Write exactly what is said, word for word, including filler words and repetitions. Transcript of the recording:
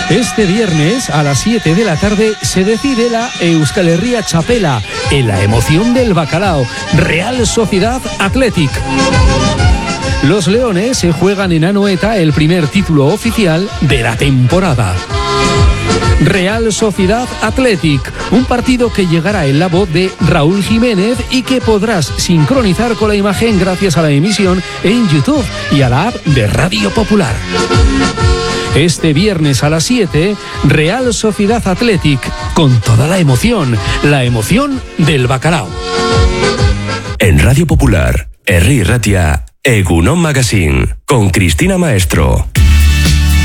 Este viernes a las siete de la tarde se decide la Euskal Herria Txapela en la emoción del bacalao. Real Sociedad Athletic. Los leones se juegan en Anoeta el primer título oficial de la temporada. Real Sociedad Athletic, un partido que llegará en la voz de Raúl Jiménez y que podrás sincronizar con la imagen gracias a la emisión en YouTube y a la app de Radio Popular. Este viernes a las siete, Real Sociedad Athletic, con toda la emoción, la emoción del bacalao. En Radio Popular, Herri Ratia, Egunon Magazine, con Cristina Maestro.